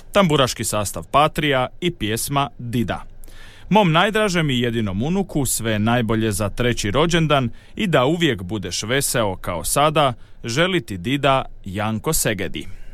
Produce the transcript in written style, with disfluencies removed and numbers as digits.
tamburaški sastav Patrija i pjesma Dida. Mom najdražem i jedinom unuku sve najbolje za 3. rođendan i da uvijek budeš veseo kao sada, želi ti dida Janko Segedi.